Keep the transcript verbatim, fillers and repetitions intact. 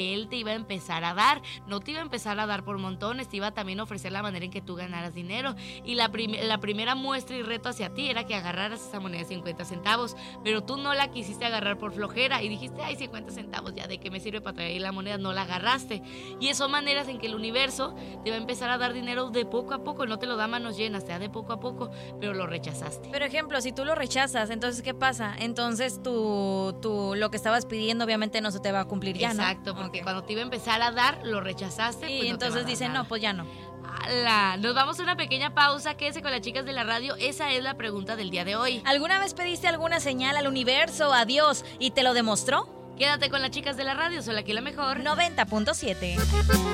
él te iba a empezar a dar. No te iba a empezar a dar por montones, te iba también a ofrecer la manera en que tú ganaras dinero. Y la, prim- la primera muestra y reto hacia ti era que agarraras esa moneda de cincuenta centavos, pero tú no la quisiste agarrar por flojera y dijiste, ay, cincuenta centavos, ya de qué me sirve para traer la moneda, no la agarraste. Y son maneras en que el universo te va a empezar a dar dinero de poco a poco, no te lo da manos llenas, te da de poco a poco, pero lo rechazaste. Pero ejemplo, si tú lo rechazas, entonces ¿qué pasa? Entonces tú, tú lo que estabas pidiendo obviamente no se te va a cumplir ya, ¿no? Exacto, porque Okay. cuando te iba a empezar a dar, lo rechazaste. Y pues no entonces dicen, nada. no, pues ya no. ¡Hala! Nos vamos a una pequeña pausa, quédese con las chicas de la radio, esa es la pregunta del día de hoy. ¿Alguna vez pediste alguna señal al universo, a Dios, y te lo demostró? Quédate con las chicas de la radio, soy aquí la mejor. noventa punto siete.